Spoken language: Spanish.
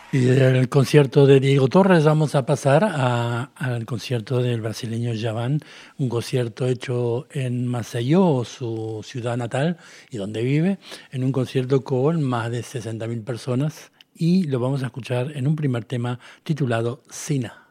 Y del concierto de Diego Torres vamos a pasar al concierto del brasileño Djavan, un concierto hecho en Maceió, su ciudad natal y donde vive, en un concierto con más de 60.000 personas y lo vamos a escuchar en un primer tema titulado Sina.